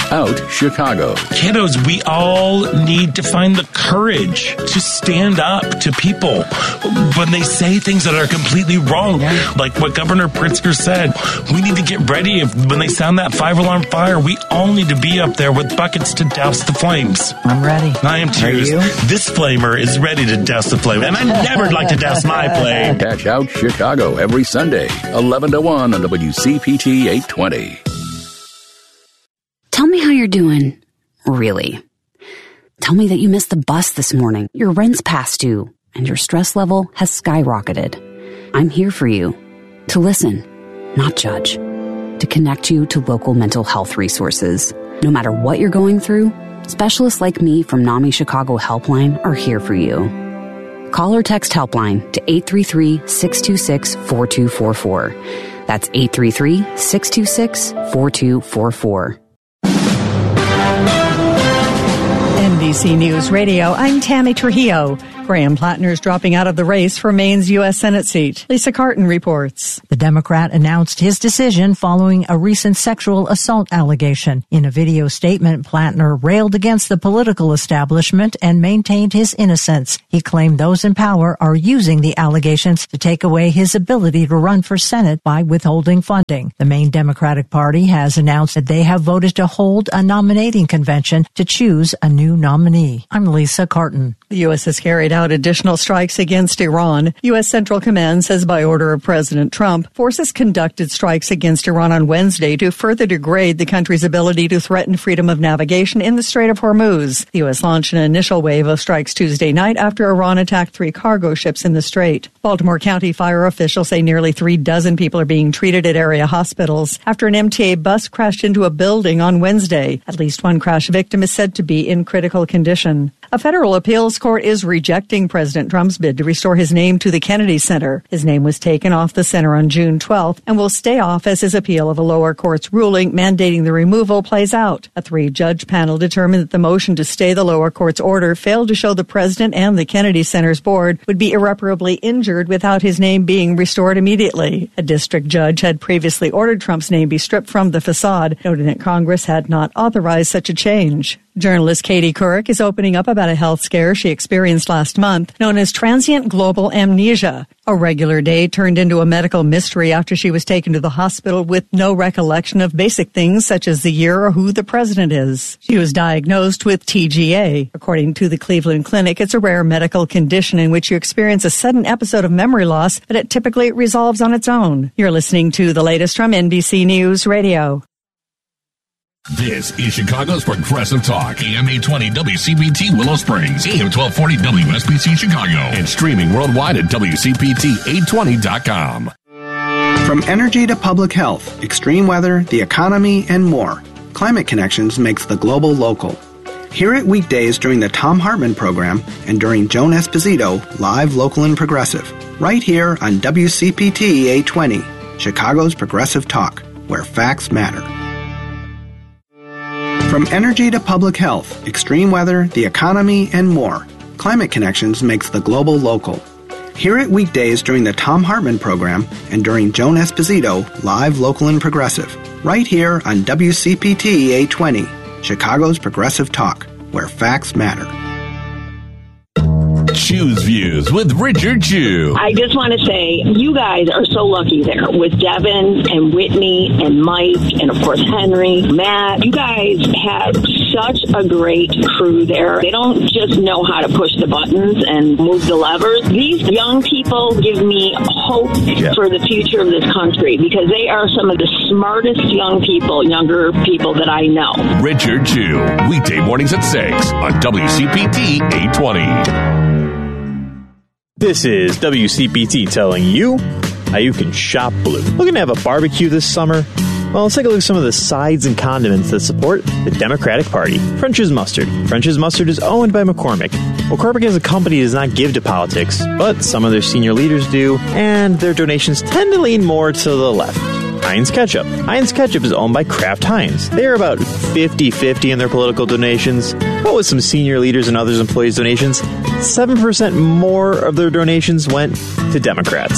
Out Chicago. Kiddos, we all need to find the courage to stand up to people when they say things that are completely wrong. Yeah. Like what Governor Pritzker said, we need to get ready. When they sound that 5-alarm fire, we all need to be up there with buckets to douse the flames. I'm ready. I am too. Are you? This flamer is ready to douse the flame, and I never like to douse my flame. Catch Out Chicago every Sunday, 11 to 1 on WCPT 820. Tell me how you're doing. Really. Tell me that you missed the bus this morning, your rent's past due, and your stress level has skyrocketed. I'm here for you. To listen, not judge. To connect you to local mental health resources. No matter what you're going through, specialists like me from NAMI Chicago Helpline are here for you. Call or text Helpline to 833-626-4244. That's 833-626-4244. NBC News Radio, I'm Tammy Trujillo. Graham Plattner's dropping out of the race for Maine's U.S. Senate seat. Lisa Carton reports. The Democrat announced his decision following a recent sexual assault allegation. In a video statement, Plattner railed against the political establishment and maintained his innocence. He claimed those in power are using the allegations to take away his ability to run for Senate by withholding funding. The Maine Democratic Party has announced that they have voted to hold a nominating convention to choose a new nominee. I'm Lisa Carton. The U.S. has carried out additional strikes against Iran. U.S. Central Command says by order of President Trump, forces conducted strikes against Iran on Wednesday to further degrade the country's ability to threaten freedom of navigation in the Strait of Hormuz. The U.S. launched an initial wave of strikes Tuesday night after Iran attacked 3 cargo ships in the strait. Baltimore County fire officials say nearly 36 people are being treated at area hospitals after an MTA bus crashed into a building on Wednesday. At least one crash victim is said to be in critical condition. A federal appeals court is rejecting President Trump's bid to restore his name to the Kennedy Center. His name was taken off the center on June 12th and will stay off as his appeal of a lower court's ruling mandating the removal plays out. A 3-judge panel determined that the motion to stay the lower court's order failed to show the president and the Kennedy Center's board would be irreparably injured without his name being restored immediately. A district judge had previously ordered Trump's name be stripped from the facade, noting that Congress had not authorized such a change. Journalist Katie Couric is opening up about a health scare she experienced last month, known as transient global amnesia. A regular day turned into a medical mystery after she was taken to the hospital with no recollection of basic things such as the year or who the president is. She was diagnosed with TGA. According to the Cleveland Clinic, it's a rare medical condition in which you experience a sudden episode of memory loss, but it typically resolves on its own. You're listening to the latest from NBC News Radio. This is Chicago's Progressive Talk, AM 820 WCPT Willow Springs, AM 1240 WSBC Chicago, and streaming worldwide at WCPT820.com. From energy to public health, extreme weather, the economy, and more, Climate Connections makes the global local. Hear it weekdays during the Thom Hartmann program and during Joan Esposito, live, local, and progressive, right here on WCPT 820, Chicago's Progressive Talk, where facts matter. From energy to public health, extreme weather, the economy, and more, Climate Connections makes the global local. Hear it weekdays during the Thom Hartmann program and during Joan Esposito, live, local, and progressive, right here on WCPT 820, Chicago's Progressive Talk, where facts matter. Choose Views with Richard Chew. I just want to say, you guys are so lucky there with Devin and Whitney and Mike and, of course, Henry, Matt. You guys have such a great crew there. They don't just know how to push the buttons and move the levers. These young people give me hope for the future of this country because they are some of the smartest younger people that I know. Richard Chew, weekday mornings at 6 on WCPT 820. This is WCPT telling you how you can shop blue. Looking to have a barbecue this summer? Well, let's take a look at some of the sides and condiments that support the Democratic Party. French's Mustard. French's Mustard is owned by McCormick. McCormick as a company does not give to politics, but some of their senior leaders do, and their donations tend to lean more to the left. Heinz Ketchup. Heinz Ketchup is owned by Kraft Heinz. They are about 50-50 in their political donations, but with some senior leaders and others employees' donations, 7% more of their donations went to Democrats.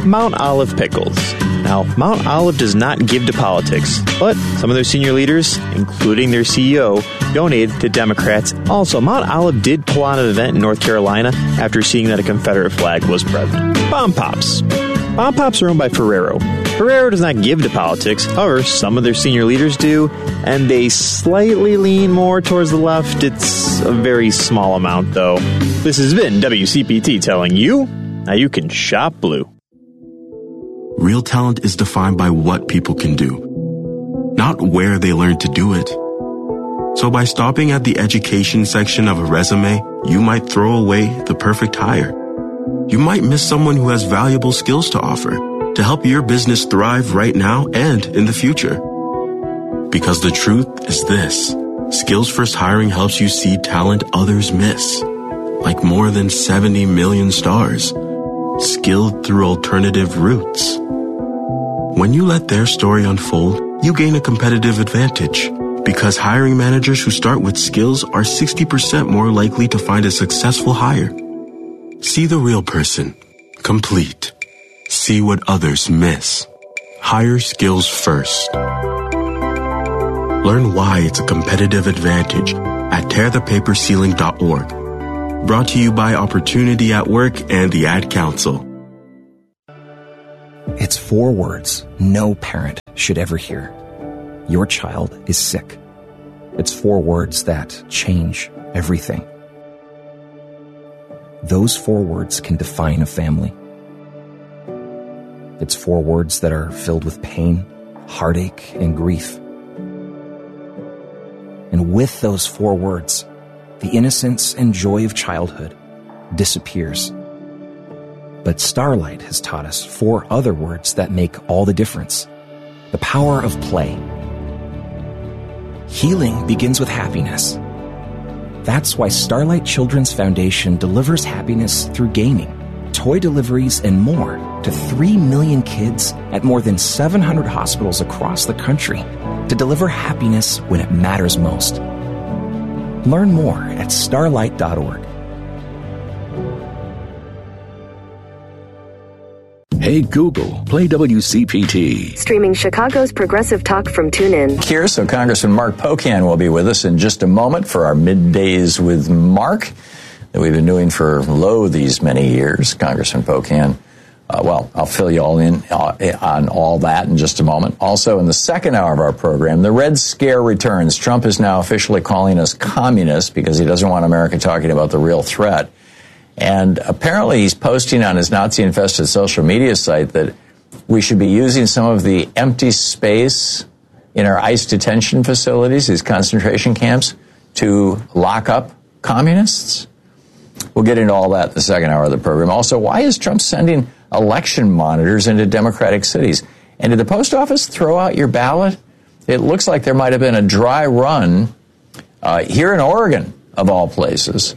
Mount Olive Pickles. Now, Mount Olive does not give to politics, but some of their senior leaders, including their CEO, donated to Democrats. Also, Mount Olive did pull on an event in North Carolina after seeing that a Confederate flag was present. Bomb Pops. Bomb Pops are owned by Ferrero. Ferrero does not give to politics, however, some of their senior leaders do, and they slightly lean more towards the left. It's a very small amount, though. This has been WCPT telling you how you can shop blue. Real talent is defined by what people can do, not where they learn to do it. So by stopping at the education section of a resume, you might throw away the perfect hire. You might miss someone who has valuable skills to offer to help your business thrive right now and in the future. Because the truth is this: Skills First Hiring helps you see talent others miss, like more than 70 million stars, skilled through alternative routes. When you let their story unfold, you gain a competitive advantage, because hiring managers who start with skills are 60% more likely to find a successful hire. See the real person, complete. See what others miss. Hire skills first. Learn why it's a competitive advantage at tearthepaperceiling.org. Brought to you by Opportunity at Work and the Ad Council. It's 4 words no parent should ever hear. Your child is sick. It's 4 words that change everything. Those 4 words can define a family. It's 4 words that are filled with pain, heartache, and grief. And with those 4 words, the innocence and joy of childhood disappears. But Starlight has taught us 4 other words that make all the difference. The power of play. Healing begins with happiness. That's why Starlight Children's Foundation delivers happiness through gaming, toy deliveries, and more to 3 million kids at more than 700 hospitals across the country to deliver happiness when it matters most. Learn more at starlight.org. Hey Google, play WCPT. Streaming Chicago's progressive talk from TuneIn. Here, so Congressman Mark Pocan will be with us in just a moment for our Middays with Mark that we've been doing for these many years. Congressman Pocan, I'll fill you all in on all that in just a moment. Also, in the second hour of our program, the Red Scare returns. Trump is now officially calling us communists because he doesn't want America talking about the real threat. And apparently he's posting on his Nazi-infested social media site that we should be using some of the empty space in our ICE detention facilities, these concentration camps, to lock up communists. We'll get into all that in the second hour of the program. Also, why is Trump sending election monitors into Democratic cities? And did the post office throw out your ballot? It looks like there might have been a dry run here in Oregon, of all places.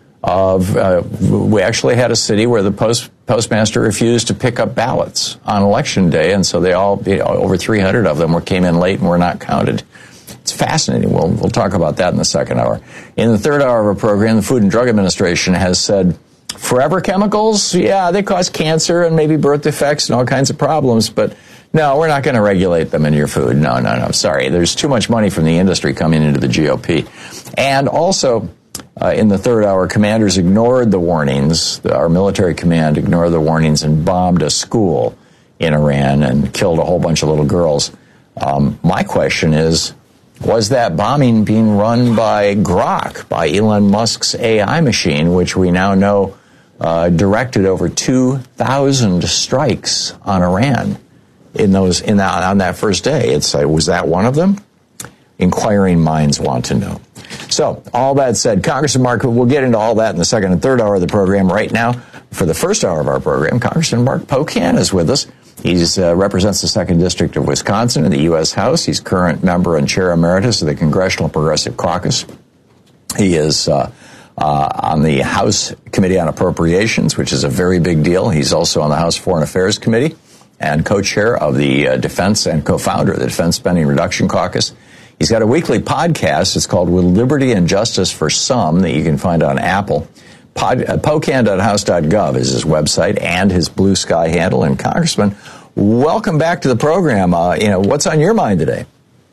We actually had a city where the postmaster refused to pick up ballots on election day, and so they all, over 300 of them came in late and were not counted. It's fascinating. We'll talk about that in the second hour. In the third hour of our program, the Food and Drug Administration has said forever chemicals, they cause cancer and maybe birth defects and all kinds of problems, but no, we're not going to regulate them in your food. No, sorry. There's too much money from the industry coming into the GOP. And also, in the third hour, commanders ignored the warnings. Our military command ignored the warnings and bombed a school in Iran and killed a whole bunch of little girls. My question is, was that bombing being run by Grok, by Elon Musk's AI machine, which we now know directed over 2,000 strikes on Iran on that first day? Was that one of them? Inquiring minds want to know. So, all that said, Congressman Mark, we'll get into all that in the second and third hour of the program. Right now, for the first hour of our program, Congressman Mark Pocan is with us. He represents the 2nd District of Wisconsin in the U.S. House. He's current member and chair emeritus of the Congressional Progressive Caucus. He is on the House Committee on Appropriations, which is a very big deal. He's also on the House Foreign Affairs Committee and co-chair of the Defense and co-founder of the Defense Spending Reduction Caucus. He's got a weekly podcast. It's called With Liberty and Justice for Some that you can find on Apple. Pocan.house.gov is his website and his Blue Sky handle. And Congressman, welcome back to the program. What's on your mind today?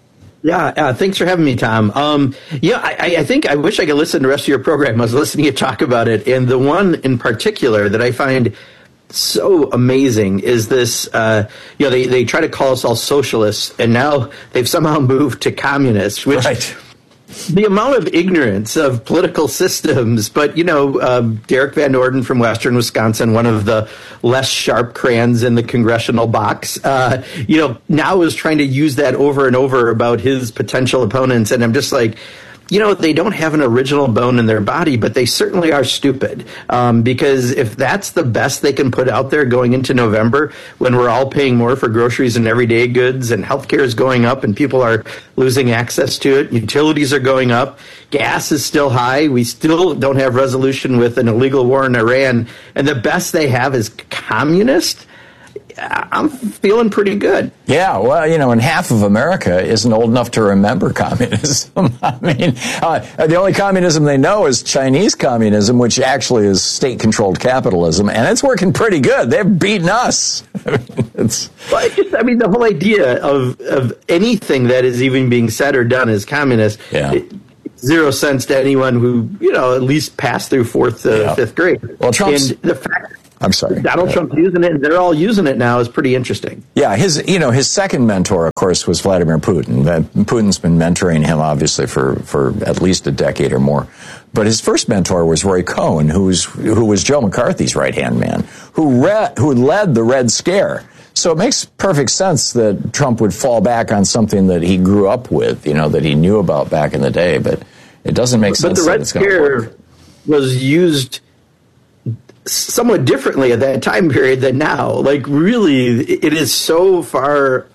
Yeah, thanks for having me, Tom. I think I wish I could listen to the rest of your program. I was listening to you talk about it, and the one in particular that I find so amazing is this, they try to call us all socialists, and now they've somehow moved to communists, which the amount of ignorance of political systems. But, Derek Van Orden from Western Wisconsin, one of the less sharp crayons in the congressional box, now is trying to use that over and over about his potential opponents. And I'm just like, they don't have an original bone in their body, but they certainly are stupid. Because if that's the best they can put out there going into November, when we're all paying more for groceries and everyday goods, and healthcare is going up and people are losing access to it, utilities are going up, gas is still high, we still don't have resolution with an illegal war in Iran, and the best they have is communist, I'm feeling pretty good. Yeah, well, and half of America isn't old enough to remember communism. I mean, the only communism they know is Chinese communism, which actually is state-controlled capitalism, and it's working pretty good. They've beaten us. The whole idea of anything that is even being said or done as communist, zero sense to anyone who, at least passed through 4th to 5th grade. Well, Trump's... And the fact I'm sorry. Donald Trump's using it, and they're all using it now, is pretty interesting. Yeah, his second mentor, of course, was Vladimir Putin. Putin's been mentoring him, obviously, for at least a decade or more. But his first mentor was Roy Cohn, who was Joe McCarthy's right-hand man, who led the Red Scare. So it makes perfect sense that Trump would fall back on something that he grew up with, that he knew about back in the day. But it doesn't make sense that it's going to work. But the Red Scare was used somewhat differently at that time period than now. Like, really, it is so far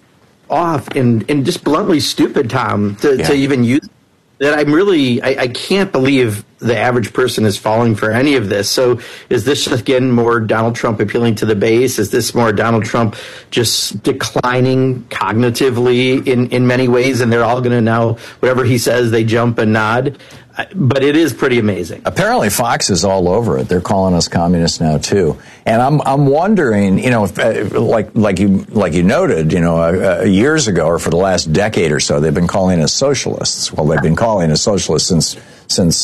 off and just bluntly stupid, Tom, to even use that. I can't believe the average person is falling for any of this. So is this, again, more Donald Trump appealing to the base? Is this more Donald Trump just declining cognitively in many ways, and they're all going to now, whatever he says, they jump and nod? But it is pretty amazing. Apparently, Fox is all over it. They're calling us communists now too. And I'm wondering, if, like you noted, years ago or for the last decade or so, they've been calling us socialists. Well, they've been calling us socialists since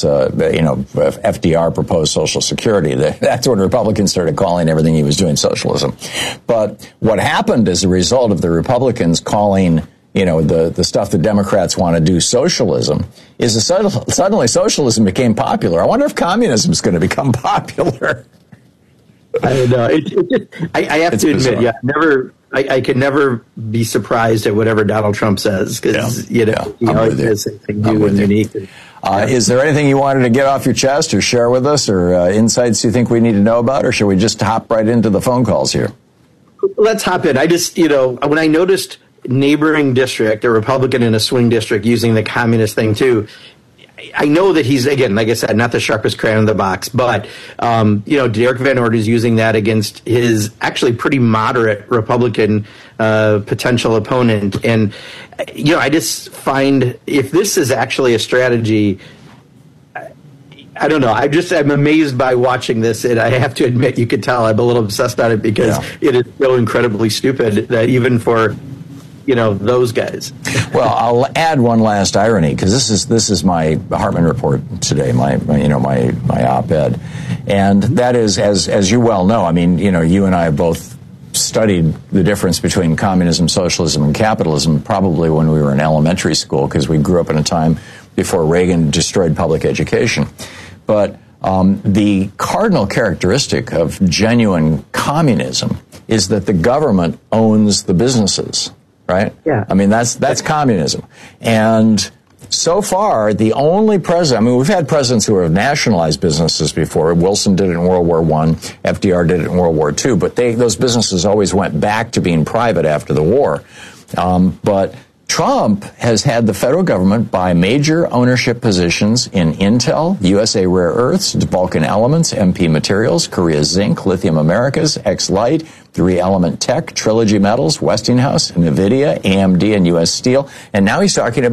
FDR proposed Social Security. That's when Republicans started calling everything he was doing socialism. But what happened as a result of the Republicans calling the stuff that Democrats want to do socialism is suddenly socialism became popular. I wonder if communism is going to become popular. I don't know. I have to admit, I can never be surprised at whatever Donald Trump says, because he always has something new and unique. Is there anything you wanted to get off your chest or share with us, or insights you think we need to know about, or should we just hop right into the phone calls here? Let's hop in. I just, when I noticed neighboring district, a Republican in a swing district, using the communist thing too, I know that he's, again, like I said, not the sharpest crayon in the box, but, Derek Van Orden is using that against his actually pretty moderate Republican potential opponent. And, I just find, if this is actually a strategy, I don't know. I'm amazed by watching this, and I have to admit, you could tell I'm a little obsessed on it, because it is so incredibly stupid that even for those guys. Well, I'll add one last irony, because this is my Hartman report today, my op-ed, and that is, as you well know, I mean, you and I have both studied the difference between communism, socialism, and capitalism probably when we were in elementary school, because we grew up in a time before Reagan destroyed public education. But the cardinal characteristic of genuine communism is that the government owns the businesses. Right? Yeah. I mean, that's communism. And so far, the only president, we've had presidents who have nationalized businesses before. Wilson did it in World War I. FDR did it in World War II. But those businesses always went back to being private after the war. But Trump has had the federal government buy major ownership positions in Intel, USA Rare Earths, Vulcan Elements, MP Materials, Korea Zinc, Lithium Americas, X-Lite, 3-Element Tech, Trilogy Metals, Westinghouse, NVIDIA, AMD, and U.S. Steel. And now he's talking about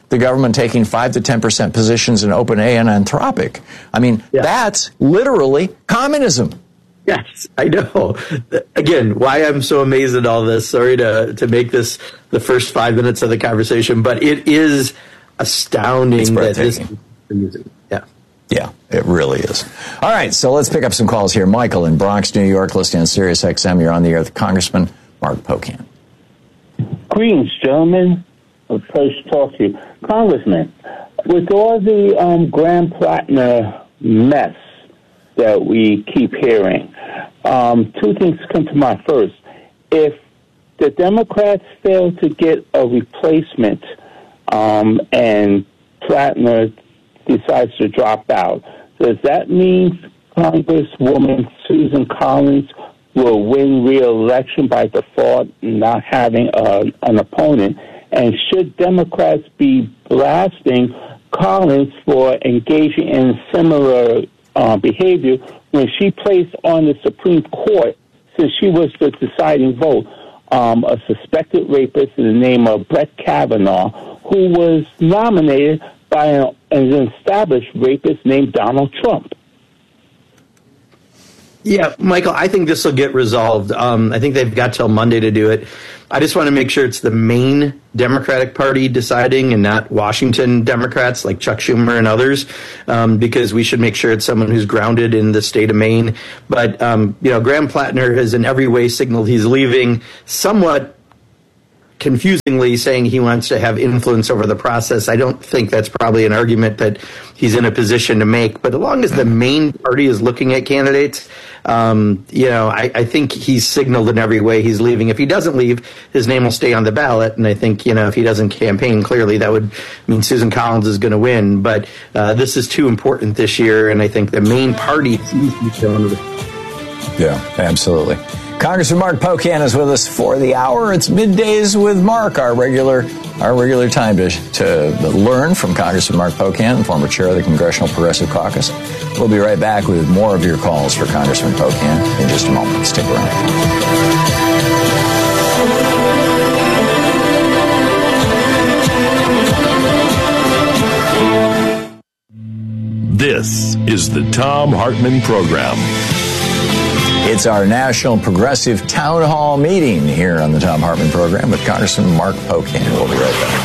the government taking 5 to 10% positions in OpenAI and Anthropic. I mean, that's literally communism. Yes, I know. Again, why I'm so amazed at all this. Sorry to make this the first 5 minutes of the conversation, but it is astounding that this is using. Yeah, it really is. All right, so let's pick up some calls here. Michael in Bronx, New York, listening on Sirius XM. You're on the air with Congressman Mark Pocan. Greetings, gentlemen. A pleasure to talk to you. Congressman, with all the Graham-Plattner mess that we keep hearing, two things come to mind. First, if the Democrats fail to get a replacement and Plattner decides to drop out, does that mean Congresswoman Susan Collins will win re-election by default, not having an opponent? And should Democrats be blasting Collins for engaging in similar behavior when she placed on the Supreme Court, since she was the deciding vote, a suspected rapist in the name of Brett Kavanaugh, who was nominated by an established rapist named Donald Trump? Yeah, Michael, I think this will get resolved. I think they've got till Monday to do it. I just want to make sure it's the Maine Democratic Party deciding and not Washington Democrats like Chuck Schumer and others, because we should make sure it's someone who's grounded in the state of Maine. But, Graham Plattner has in every way signaled he's leaving, somewhat confusingly saying he wants to have influence over the process. I don't think that's probably an argument that he's in a position to make. But as long as the main party is looking at candidates, I think he's signaled in every way he's leaving. If he doesn't leave, his name will stay on the ballot. And I think, if he doesn't campaign, clearly that would mean Susan Collins is going to win. But this is too important this year. And I think the main party sees each other. Yeah, absolutely. Congressman Mark Pocan is with us for the hour. It's Middays with Mark, our regular time to learn from Congressman Mark Pocan, former chair of the Congressional Progressive Caucus. We'll be right back with more of your calls for Congressman Pocan in just a moment. Stick around. This is the Thom Hartmann Program. It's our National Progressive Town Hall meeting here on the Thom Hartmann Program with Congressman Mark Pocan. We'll be right back.